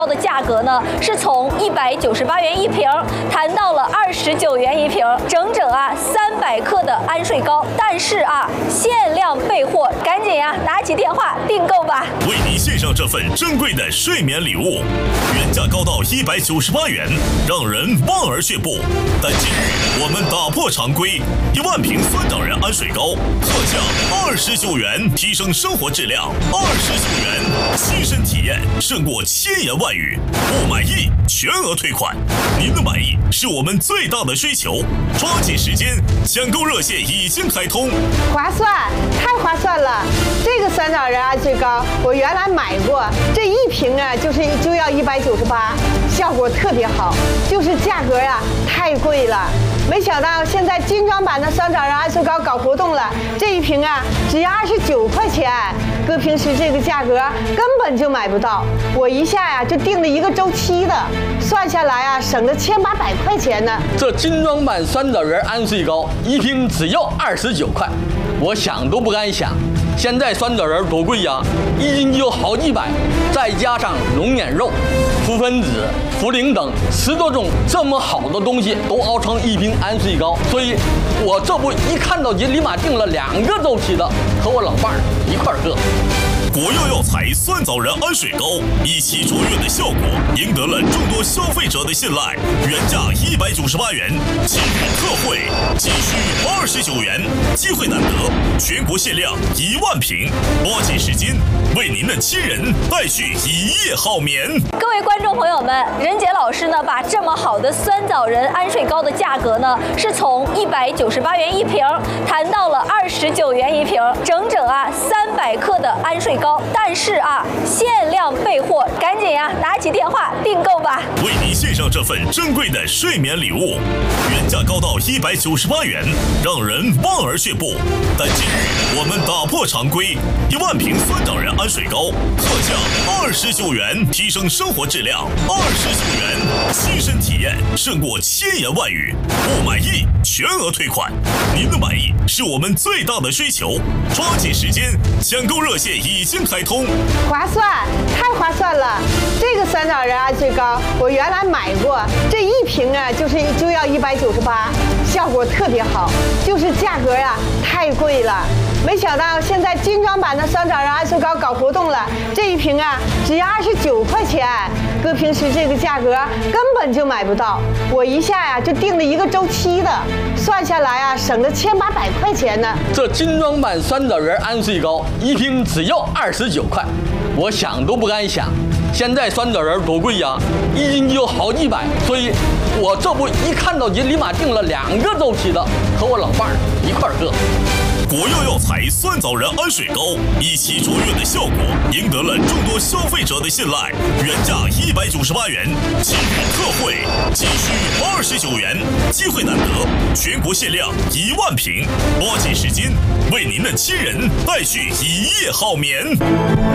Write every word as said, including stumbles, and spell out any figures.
的价格呢，是从一百九十八元一瓶谈到了二十九元一瓶，整整啊三百克的安睡膏。但是啊，限量备货，赶紧呀、啊、拿起电话订购吧！ 为您献上这份珍贵的睡眠礼物，原价高到一百九十八元，让人望而却步。但今日我们打破常规，一万瓶酸枣仁安睡膏特价二十九元，提升生活质量。二十九元，亲身体验胜过千言万语。不满意全额退款，您的满意是我们最大的追求。抓紧时间，抢购热线已经开通。 划算，太划算了！这个酸枣仁安睡膏我原来买过，这一瓶啊就是就要一百九十八，效果特别好，就是价格呀、啊、太贵了。没想到现在精装版的酸枣仁安睡膏搞活动了，这一瓶啊只要二十九块钱，搁平时这个价格根本就买不到。我一下呀、啊、就订了一个周期的，算下来啊省了千八百块钱呢。 这精装版酸枣仁安睡膏一瓶只要二十九块，我想都不敢想。现在酸枣仁多贵呀，一斤就好几百，再加上龙眼肉、脯分子、茯苓等十多种这么好的东西都熬成一瓶安睡膏，所以我这不一看到就立马订了两个周期的，和我老伴儿一块儿喝。 国药药材酸枣仁安睡膏一起卓越的效果，赢得了众多消费者的信赖。原价一百九十八元，今日特惠仅需二十九元，机会难得，全国限量一万瓶，抓紧时间，为您的亲人带去一夜好眠。 各位观众朋友们，任杰老师呢，把这么好的酸枣仁安睡膏的价格呢，是从一百九十八元一瓶谈到了二十九元一瓶，整整啊三百克的安睡膏。但是啊，限量备货，赶紧呀、啊、拿起电话订购吧！ 为您献上这份珍贵的睡眠礼物，原价高到一百九十八元，让人望而却步。但今日我们打破常规，一万瓶酸枣仁安睡膏特价二十九元，提升生活质量。二十九元，亲身体验胜过千言万语。不满意全额退款，您的满意是我们最大的追求。抓紧时间，抢购热线已经开通。 划算，太划算了！这个酸枣仁安睡膏我原来买过，这一瓶啊就是就要一百九十八，效果特别好，就是价格呀、啊、太贵了。没想到现在精装版的酸枣仁安睡膏搞活动了，这一瓶啊只要二十九块钱，搁平时这个价格根本就买不到。我一下呀、啊、就订了一个周期的，算下来啊省了千八百块钱呢。 这精装版酸枣仁安睡膏一瓶只要二十九块，我想都不敢想。现在酸枣仁多贵呀，一斤就好几百，所以我这不一看到就立马订了两个周期的，和我老伴儿一块儿喝。 国药药材酸枣仁安睡膏一起卓越的效果，赢得了众多消费者的信赖。原价一百九十八元，今日特惠仅需二十九元，机会难得，全国限量一万瓶，抓紧时间，为您的亲人带去一夜好眠。